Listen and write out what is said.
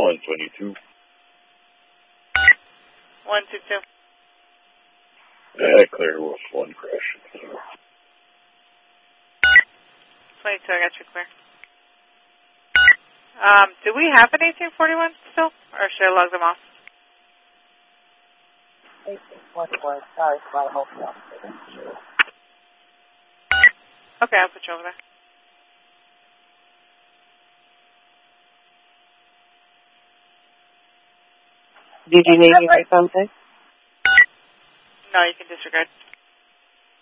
122. 122. Clear Wolf 1 crash. 22, I got you clear. Do we have an 1841 still? Or should I log them off? 1841, sorry, fly hotel. Okay, I'll put you over there. Did you need me for something? No, you can disregard.